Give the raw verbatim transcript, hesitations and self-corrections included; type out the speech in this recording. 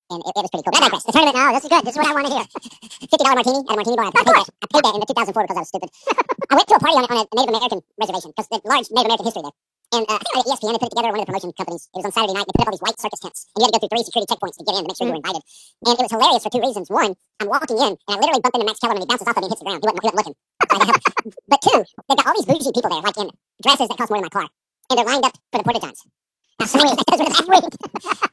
and it, it was pretty cool. But I digress. The tournament, no, this is good. This is what I want to hear. fifty dollar martini at a martini bar. I paid that. I paid that in two thousand four because I was stupid. I went to a party on, on a Native American reservation because the large Native American history there. And uh, I think E S P N had put it together, one of the promotion companies. It was on Saturday night. They put up all these white circus tents, and you had to go through three security checkpoints to get in to make sure mm. you were invited. And it was hilarious for two reasons. One, I'm walking in, and I literally bump into Max Kellerman, and he bounces off of me and hits the ground. He wasn't, he wasn't looking. But two, they got all these bougie people there, like in dresses that cost more than my car, and they're lined up for the porta johns. Now, sweet. That was sweet.